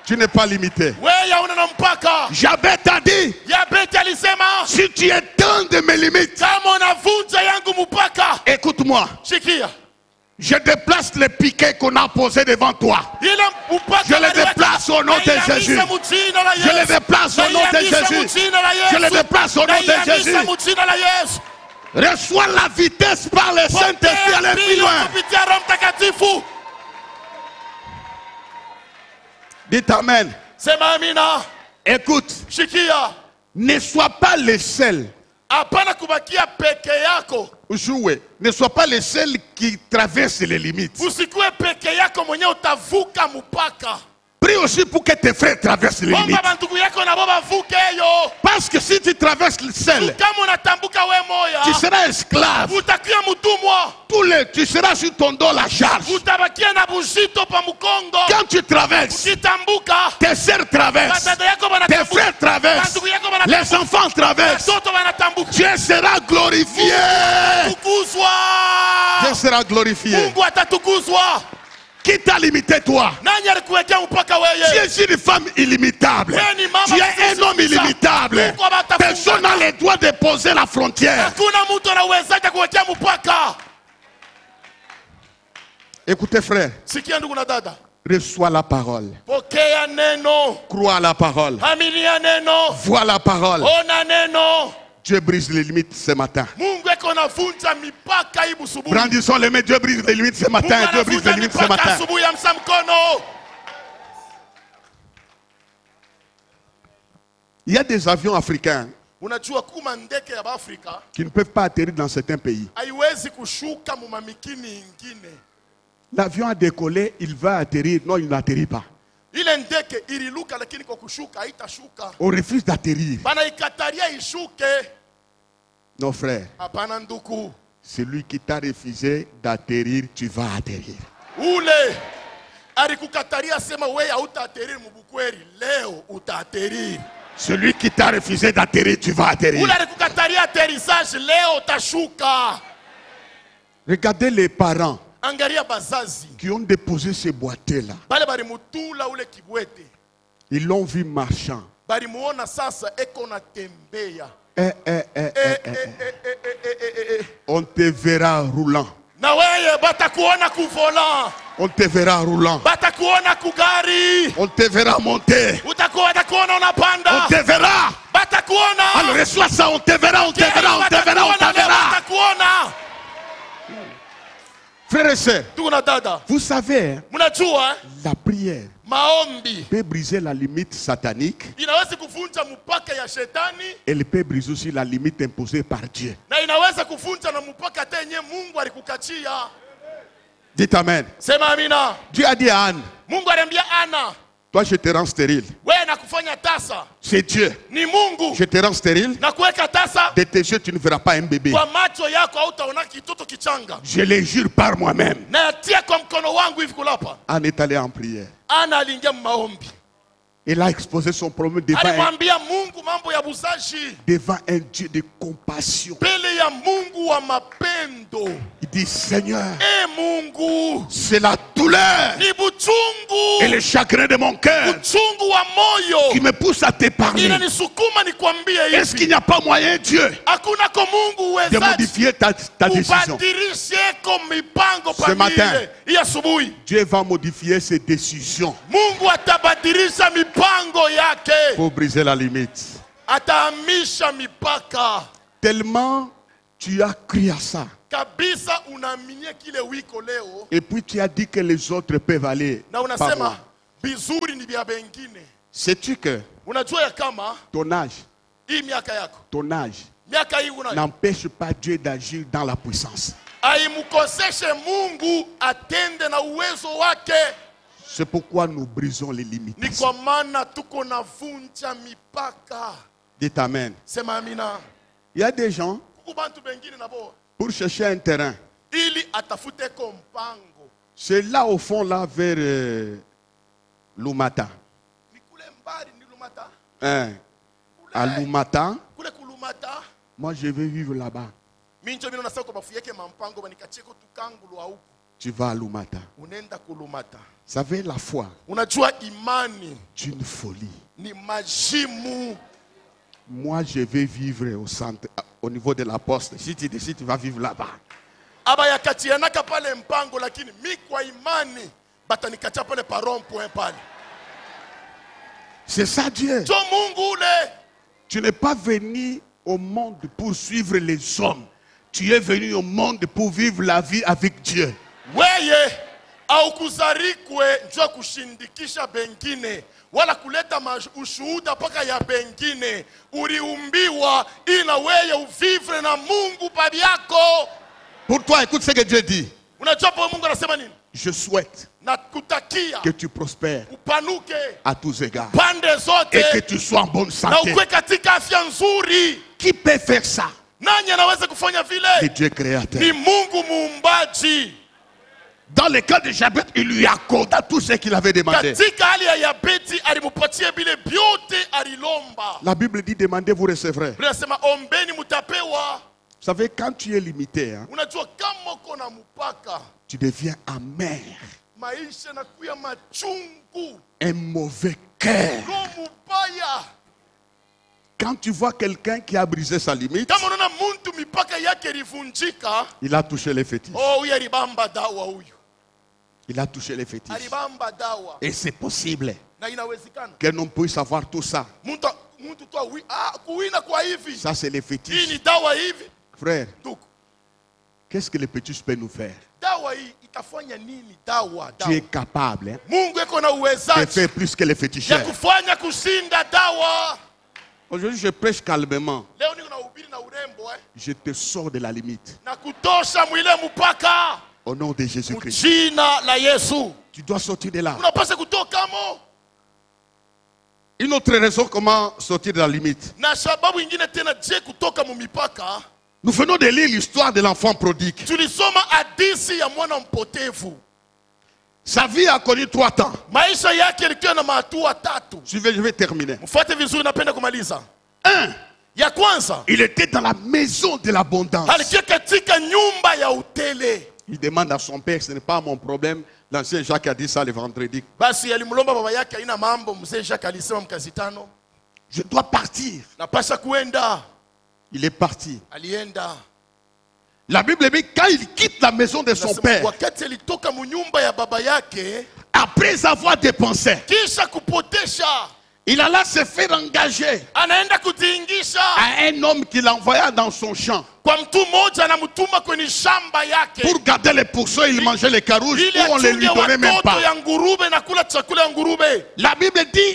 Tu n'es pas limité. Jabez t'a dit, si tu étends de mes limites, écoute-moi. Je déplace les piquets qu'on a posés devant toi. Je les déplace au nom de Jésus. Je les déplace au nom de Jésus. Je les déplace au nom de Jésus. Reçois la vitesse par le Saint-Esprit, aller plus loin. Dites Amen. Écoute, ne sois pas le seul. Jouer. Ne sois pas le seul qui traverse les limites. Prie aussi pour que tes frères traversent les limites. Parce que si tu traverses le seul, tu seras esclave. Tu seras sur ton dos la charge. Quand tu traverses, tes sœurs traversent, tes frères traversent, les enfants traversent. Dieu sera glorifié. Dieu sera glorifié. Qui t'a limité toi? Tu es une femme illimitable. Tu es un homme illimitable. Personne n'a le droit de poser la frontière. Écoutez frère, reçois la parole. Crois à la parole. Vois la parole. Dieu brise les limites ce matin. Brandissons les mains, Dieu brise les limites ce matin. Dieu brise les limites ce matin. Il y a des avions africains qui ne peuvent pas atterrir dans certains pays. L'avion a décollé, il va atterrir. Non, il n'atterrit pas. On refuse d'atterrir. Non frère, celui qui t'a refusé d'atterrir, tu vas atterrir. Celui qui t'a refusé d'atterrir, tu vas atterrir. Regardez les parents qui ont déposé ces boîtiers-là. Ils l'ont vu marchand. On te verra roulant. On te verra roulant. On te verra monter. On te verra. Alors reçois ça, on te verra, on te verra, on te verra, on te verra. Frères et sœurs, vous savez, la prière peut briser la limite satanique. Elle peut briser aussi la limite imposée par Dieu. Dites Amen. Dieu a dit à Anne, toi je te rends stérile. C'est Dieu. Je te rends stérile. De tes yeux tu ne verras pas un bébé. Je le jure par moi-même. Anne est allée en prière. Il a exposé son problème devant un Dieu de compassion. Il dit Seigneur, c'est la douleur et le chagrin de mon cœur qui me pousse à te parler. Est-ce qu'il n'y a pas moyen, Dieu, de modifier ta décision? Ce matin, Dieu va modifier ses décisions pour briser la limite. Tellement tu as crié à ça. Et puis tu as dit que les autres peuvent aller par moi. Sais-tu que ton âge n'empêche pas Dieu d'agir dans la puissance? C'est pourquoi nous brisons les limites. Dites Amen. Il y a des gens, pour chercher un terrain, c'est là au fond, là, vers Lumata. À Lumata, moi je vais vivre là-bas. tu vas à Lumata. Unaenda kulumata. Vous savez, la foi, Unajua imani c'est une folie. ni majimu. Moi, je vais vivre au centre, au niveau de la poste. Si tu décides, tu vas vivre là-bas. Aba yakatianaka pale mpango, lakini mi kwa imani batanikatia pale parompo pale. C'est ça Dieu. Jo Mungu ule. Tu n'es pas venu au monde pour suivre les hommes. Tu es venu au monde pour vivre la vie avec Dieu. Weye au kuzarikwe njo kushindikisha bengine wala kuleta ushuhuda paka ya bengine. Uliumbiwa ila weye uvivre na Mungu pabi yako. Pour toi, écoute ce que Dieu dit. Unajua po Mungu anasema nini? Je souhaite Nakutakia que tu prospères upanuke à tous égards pande zote et que tu sois en bonne na santé. ukwe katika afya nzuri. Qui peut faire ça? Nani anaweza kufanya C'est vile? Dieu créateur. Ni Mungu muumbaji. Dans le cas de Jabez, il lui accorda tout ce qu'il avait demandé. Katika hali ya Yabeti alimupatia bile byote alilomba. La Bible dit demandez, vous recevrez. Biblia inasema ombeni mutapewa. Vous savez, quand tu es limité, hein, Unajua kama uko na mpaka, tu deviens amer, maisha nakuya machungu, un mauvais cœur. roho mubaya. Quand tu vois quelqu'un qui a brisé sa limite, Kama unaona muntu mipaka yake ilivunjika, il a touché les fétiches. oh huyu alibamba dawa huyu. Il a touché les fétiches. Alibamba dawa. Et c'est possible Na inawezekana. qu'un homme puisse avoir tout ça. Muntu tu kuwina kwa hivi. Ça, c'est les Hii fétiches. ni dawa hivi. Frère, Ndugu, qu'est-ce que les fétiches peuvent nous faire? dawa hii itafanya nini? Dawa. Tu es capable, hein, Mungu eko na de uwezaji faire plus que les ya féticheurs. kufanya kushinda dawa. Aujourd'hui, je prêche calmement. Leo niko na ubiri na urembo Je te sors de la limite. na kutosha mwile mpaka Au nom de Jésus-Christ. jina la Yesu. Tu dois sortir de là. Unapaswa kutoka mo. Une autre raison comment sortir de la limite. Na sababu ingine tena je kutoka mu mipaka. Nous venons de lire l'histoire de l'enfant prodigue. Tulisoma hadithi ya mwana mpotevu. Sa vie a connu 3 temps. Maisha yake yalikuwa na hatua 3. Je vais terminer. Mfuate vizuri, napenda kumaliza. 1. Ya kwanza, Il était dans la maison de l'abondance. alikuwa katika nyumba ya utele. Il demande à son père, ce n'est pas mon problème. L'ancien Jacques a dit ça le vendredi. Basi alimlomba baba yake, haina mambo. Mzee Jacques alisema mkazi tano, Je dois partir. napasha kuenda. Il est parti. Alienda. La Bible dit quand il quitte la maison de son Nasema, père, wakati alitoka mu nyumba ya baba yake, après avoir dépensé, kisha kupotesha, il alla se faire engager anaenda kutingisha à un homme qu'il envoya dans son champ kwa mtu mmoja, anamtuma kwenye shamba yake pour garder les pourceaux. Il mangeait les carouges ili ou on les lui achunge donnait même watoto pas. ya ngurube na kula chakula ya ngurube. La Bible dit